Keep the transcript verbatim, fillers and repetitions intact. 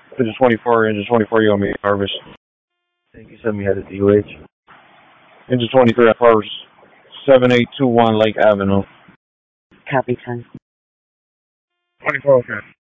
Engine twenty-four, engine twenty-four, you want me to harvest. Thank you, send me headed to U H. Engine twenty-three, harvest. seven eight two one Lake Avenue. Copy, ten. twenty-four, okay.